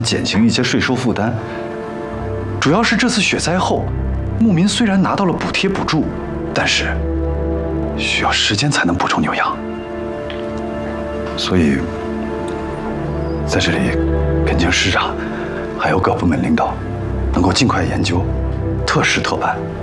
减轻一些税收负担。主要是这次雪灾后，牧民虽然拿到了补贴补助，但是需要时间才能补充牛羊。所以，在这里恳请市长还有各部门领导能够尽快研究，特事特办。